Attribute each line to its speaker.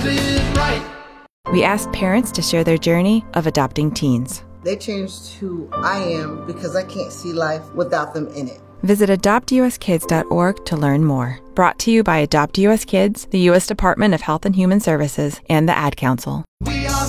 Speaker 1: is right.
Speaker 2: We asked parents to share their journey of adopting teens.
Speaker 3: They changed who I am because I can't see life without them in it.
Speaker 2: Visit adoptuskids.org to learn more. Brought to you by Adopt US Kids, the U.S. Department of Health and Human Services, and the Ad Council.